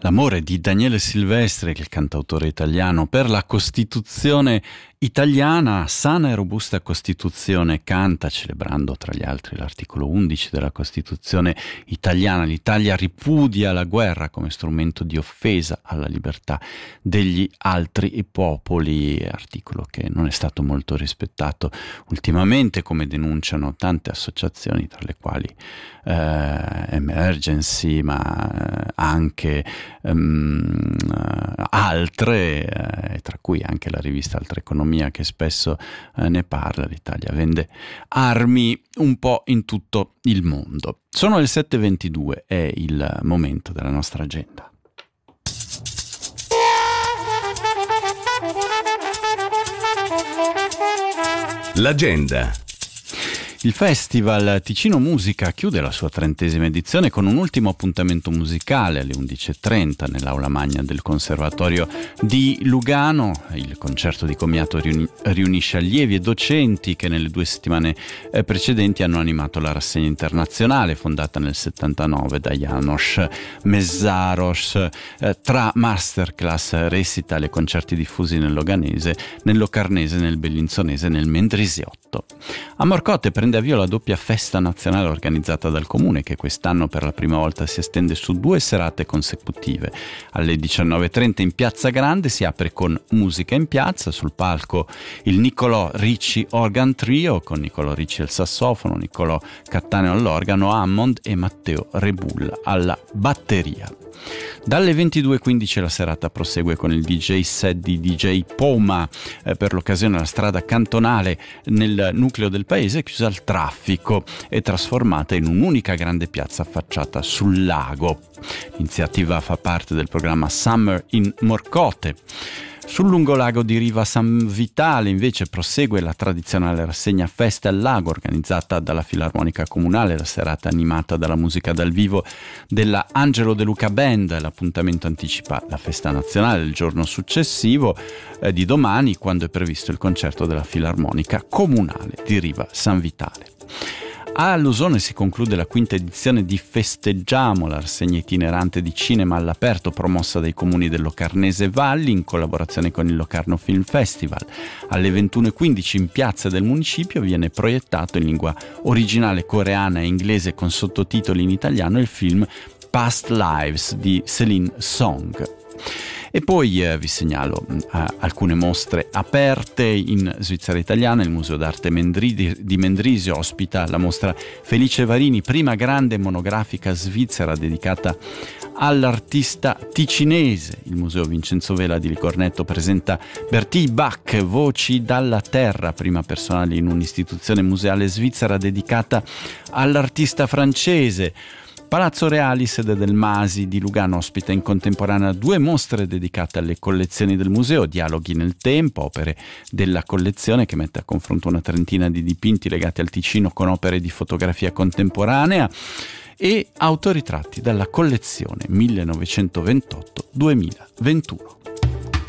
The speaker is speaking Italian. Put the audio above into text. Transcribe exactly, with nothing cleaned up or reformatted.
L'amore di Daniele Silvestri, il cantautore italiano, per la Costituzione italiana. Sana e robusta Costituzione canta, celebrando tra gli altri l'articolo undici della Costituzione italiana. L'Italia ripudia la guerra come strumento di offesa alla libertà degli altri popoli, articolo che non è stato molto rispettato ultimamente, come denunciano tante associazioni, tra le quali eh, Emergency, ma anche um, altre, eh, tra cui anche la rivista Altra Economia, che spesso eh, ne parla. L'Italia vende armi un po' in tutto il mondo. Sono le sette e ventidue, è il momento della nostra agenda. L'agenda. Il Festival Ticino Musica chiude la sua trentesima edizione con un ultimo appuntamento musicale alle undici e trenta nell'aula magna del Conservatorio di Lugano. Il concerto di commiato riuni- riunisce allievi e docenti che nelle due settimane eh, precedenti hanno animato la rassegna internazionale fondata nel settantanove da János Mészáros, eh, tra masterclass, recital e concerti diffusi nel Loganese, nel Locarnese, nel Bellinzonese e nel Mendrisiotto. A Morcote prende avvio la doppia festa nazionale organizzata dal Comune, che quest'anno per la prima volta si estende su due serate consecutive. Alle diciannove e trenta in Piazza Grande si apre con musica in piazza, sul palco il Niccolò Ricci Organ Trio con Niccolò Ricci al sassofono, Niccolò Cattaneo all'organo, Hammond e Matteo Rebulla alla batteria. Dalle ventidue e quindici la serata prosegue con il D J set di D J Poma, eh, per l'occasione la strada cantonale nel nucleo del paese è chiusa al traffico e trasformata in un'unica grande piazza affacciata sul lago. L'iniziativa fa parte del programma Summer in Morcote. Sul lungolago di Riva San Vitale invece prosegue la tradizionale rassegna Festa al Lago organizzata dalla Filarmonica Comunale, la serata animata dalla musica dal vivo della Angelo De Luca Band. L'appuntamento anticipa la festa nazionale del giorno successivo, eh, di domani, quando è previsto il concerto della Filarmonica Comunale di Riva San Vitale. A Lusone si conclude la quinta edizione di Festeggiamo, la rassegna itinerante di cinema all'aperto promossa dai comuni del Locarnese Valli in collaborazione con il Locarno Film Festival. Alle ventuno e quindici in piazza del municipio viene proiettato in lingua originale coreana e inglese con sottotitoli in italiano il film Past Lives di Celine Song. E poi eh, vi segnalo eh, alcune mostre aperte in Svizzera italiana. Il Museo d'Arte Mendri- di Mendrisio ospita la mostra Felice Varini, prima grande monografica svizzera dedicata all'artista ticinese. Il Museo Vincenzo Vela di Licornetto presenta Bertie Bach, Voci dalla Terra, prima personale in un'istituzione museale svizzera dedicata all'artista francese. Palazzo Reali, sede del Masi di Lugano, ospita in contemporanea due mostre dedicate alle collezioni del museo: Dialoghi nel tempo, opere della collezione che mette a confronto una trentina di dipinti legati al Ticino con opere di fotografia contemporanea, e Autoritratti dalla collezione millenovecentoventotto duemilaventuno.